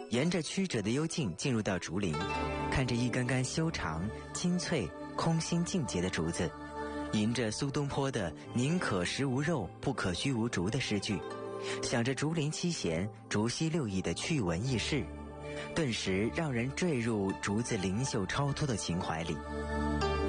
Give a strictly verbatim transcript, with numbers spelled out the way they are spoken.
沿着曲折的幽径进入到竹林，看着一根根修长、清脆、空心净洁的竹子，吟着苏东坡的“宁可食无肉，不可虚无竹”的诗句，想着竹林七贤、竹溪六艺的趣闻轶事，顿时让人坠入竹子灵秀超脱的情怀里。